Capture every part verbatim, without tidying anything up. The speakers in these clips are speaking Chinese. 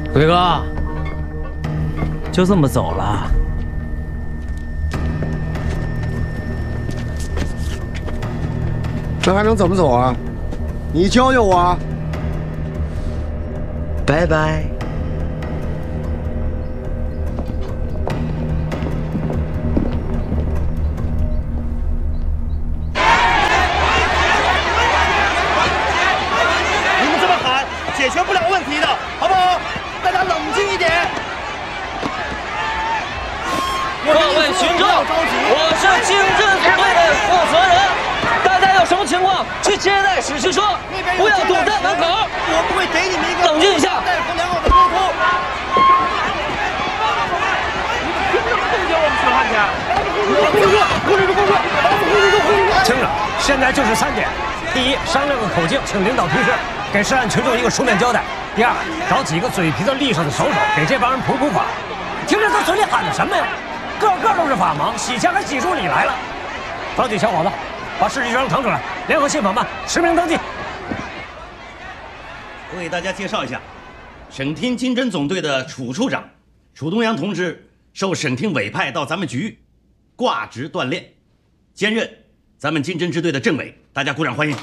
鬼哥，就这么走了？ 这还能怎么走啊？你教教我啊！ 拜拜。 解决不了问题的，好不好？大家冷静一点。 各位群众，我是经侦组队的负责人，大家有什么情况去接待室去说，不要堵在门口。 我不会给你们一个冷静一下， 大夫良好的沟通。你们凭什么不交我们血汗钱？控制住，控制住，控制住，控制住，控制住！ 听着，现在就是三点：第一，商量个口径，请领导批示。 给涉案群众一个书面交代。第二，找几个嘴皮子利索的手手，给这帮人普普法。听着他嘴里喊的什么呀？个个都是法盲，洗钱还洗出理来了。抓紧小伙子，把试剂章腾出来，联合信访办，实名登记。 我给大家介绍一下，省厅经侦总队的楚处长楚东阳同志受省厅委派到咱们局挂职锻炼，兼任咱们经侦支队的政委，大家鼓掌欢迎。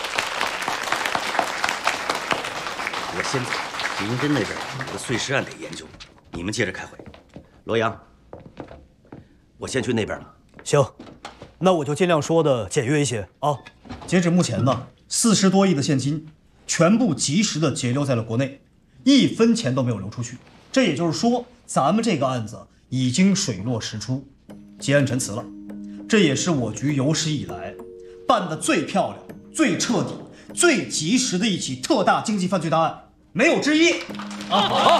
我先走，刑侦那边有个碎尸案得研究，你们接着开会。罗阳，我先去那边了。 行，那我就尽量说的简约一些啊。截止目前呢，四十多亿的现金全部及时的截留在了国内，一分钱都没有流出去。这也就是说，咱们这个案子已经水落石出，结案陈词了。这也是我局有史以来办的最漂亮、最彻底、最及时的一起特大经济犯罪大案。 没有之一。啊，好。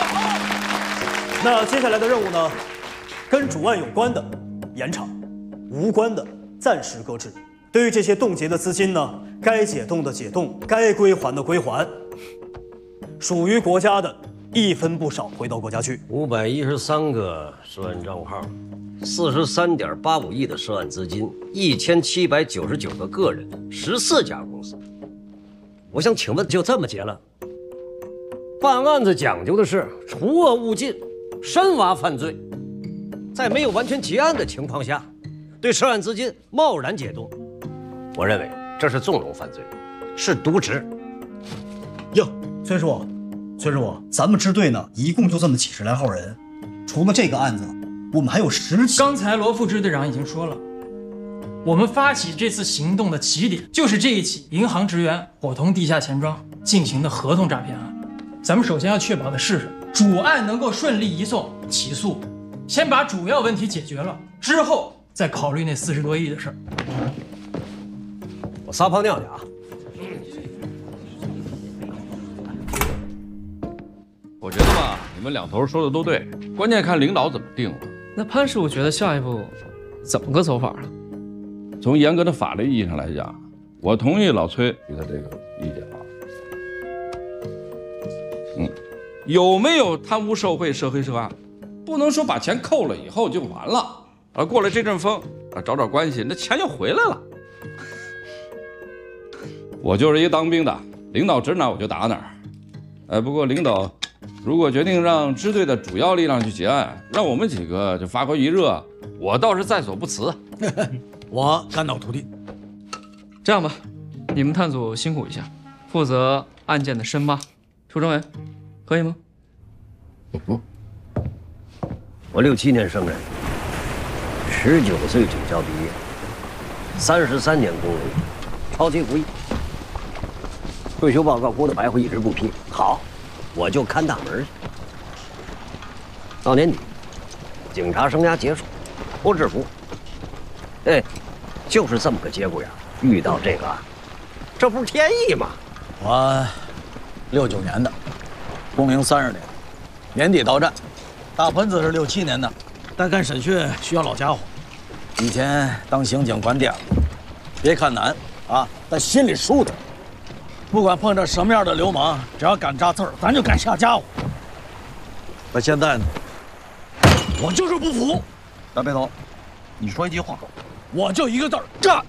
那接下来的任务呢，跟主案有关的延长，无关的暂时搁置。对于这些冻结的资金呢，该解冻的解冻，该归还的归还，属于国家的一分不少回到国家去。 五百一十三个涉案账号，四十三点八五亿的涉案资金，一千七百九十九个个人，十四家公司。我想请问，就这么结了？ 办案子讲究的是除恶务尽，深挖犯罪，在没有完全结案的情况下，对涉案资金贸然解冻，我认为这是纵容犯罪，是渎职。 哟，崔师傅，崔师傅，咱们支队呢，一共就这么几十来号人，除了这个案子，我们还有十起。 刚才罗副支队长已经说了，我们发起这次行动的起点就是这一起银行职员伙同地下钱庄进行的合同诈骗案。 咱们首先要确保的是主案能够顺利移送起诉，先把主要问题解决了，之后再考虑那四十多亿的事儿。 我撒泡尿去啊！ 我觉得吧，你们两头说的都对，关键看领导怎么定了。 那潘师傅觉得下一步怎么个走法呢？ 从严格的法律意义上来讲，我同意老崔对他这个意见啊。 嗯，有没有贪污受贿、涉黑涉案？不能说把钱扣了以后就完了啊！过了这阵风啊，找找关系，那钱又回来了。我就是一个当兵的，领导指哪我就打哪儿。哎，不过领导如果决定让支队的主要力量去结案，让我们几个就发挥余热，我倒是在所不辞。 我肝脑涂地。 这样吧，你们探组辛苦一下，负责案件的深挖。 楚政委，可以吗？ 嗯，我六七年生人，十九岁警校毕业，三十三年工龄，超级服役。退休报告郭德白会一直不批，好，我就看大门去。到年底，警察生涯结束，不制服。哎，就是这么个节骨眼，遇到这个，这不是天意吗？ 我。 六九年的，工龄三十年，年底到站。大盆子是六七年的，但干审讯需要老家伙。以前当刑警管点了，别看难啊，但心里舒坦。不管碰着什么样的流氓，只要敢扎刺儿，咱就敢下家伙。那现在呢？我就是不服。大背头，你说一句话，我就一个字儿干。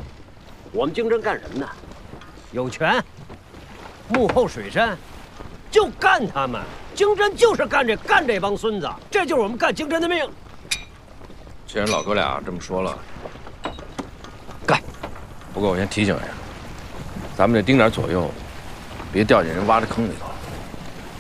我们经侦干什么呢？有权。幕后水山， 就干他们。经侦就是干这干这帮孙子，这就是我们干经侦的命。 既然老哥俩这么说了，干。不过我先提醒一下，咱们这丁点左右，别掉进人挖的坑里头。